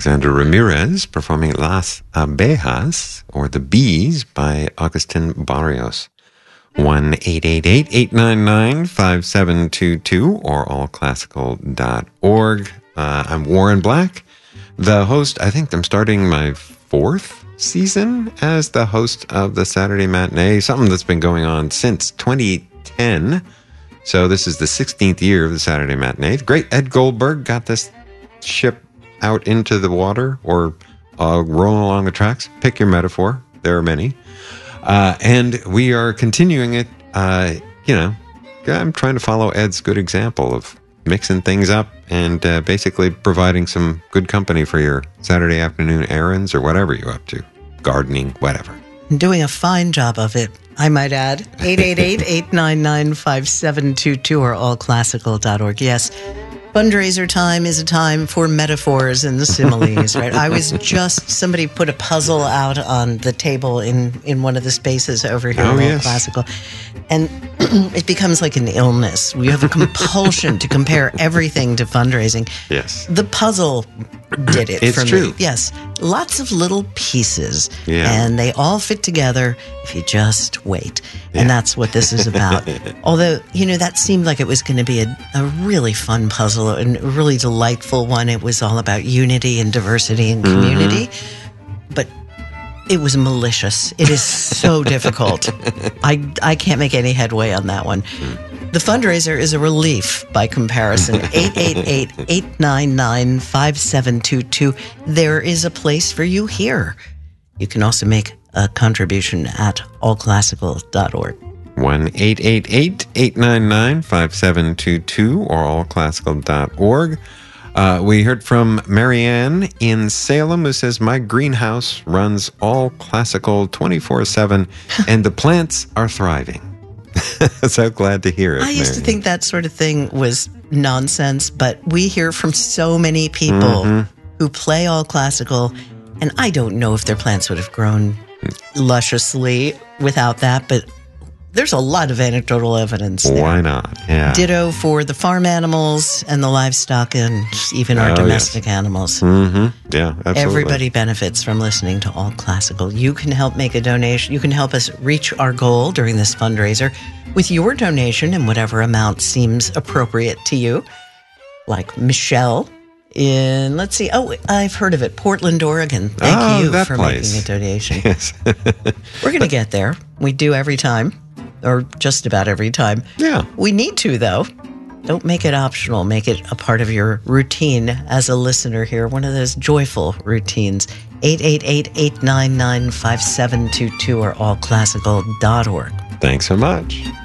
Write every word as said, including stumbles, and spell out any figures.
Alexander Ramirez performing Las Abejas, or The Bees, by Agustin Barrios. one eight eight eight, eight nine nine, five seven two two or all classical dot org. Uh, I'm Warren Black, the host. I think I'm starting my fourth season as the host of the Saturday Matinee, something that's been going on since twenty ten. So this is the sixteenth year of the Saturday Matinee. The great Ed Goldberg got this ship out into the water, or uh, rolling along the tracks. Pick your metaphor. There are many. Uh, and we are continuing it. Uh, you know, I'm trying to follow Ed's good example of mixing things up and uh, basically providing some good company for your Saturday afternoon errands or whatever you're up to. Gardening, whatever. Doing a fine job of it, I might add. eight eight eight, eight nine nine, five seven two two or all classical dot org. Yes. Fundraiser time is a time for metaphors and similes, right? I was just, somebody put a puzzle out on the table in, in one of the spaces over here oh, at yes. Classical. And it becomes like an illness. We have a compulsion to compare everything to fundraising. Yes. The puzzle did it it's for true. me. Yes. Lots of little pieces. Yeah. And they all fit together if you just wait. Yeah. And that's what this is about. Although, you know, that seemed like it was going to be a, a really fun puzzle and a really delightful one. It was all about unity and diversity and community. Mm-hmm. But it was malicious. It is so difficult. I, I can't make any headway on that one. The fundraiser is a relief by comparison. eight eight eight, eight nine nine, five seven two two. There is a place for you here. You can also make a contribution at all classical dot org. one eight eight eight, eight nine nine, five seven two two or all classical dot org. Uh, we heard from Marianne in Salem, who says, my greenhouse runs all classical twenty-four seven and the plants are thriving. So glad to hear it. I used Marianne. to think that sort of thing was nonsense, but we hear from so many people mm-hmm. who play all classical, and I don't know if their plants would have grown lusciously without that, but there's a lot of anecdotal evidence there. Why not? Yeah. Ditto for the farm animals and the livestock and even our oh, domestic yes. animals. Mm-hmm. Yeah, absolutely. Everybody benefits from listening to All Classical. You can help make a donation. You can help us reach our goal during this fundraiser with your donation in whatever amount seems appropriate to you. Like Michelle in, let's see, oh, I've heard of it, Portland, Oregon. Thank oh, you that for place. making a donation. Yes. We're going to get there. We do every time. Or just about every time. Yeah. We need to, though. Don't make it optional. Make it a part of your routine as a listener here. One of those joyful routines. eight eight eight, eight nine nine, five seven two two or all classical dot org. Thanks so much.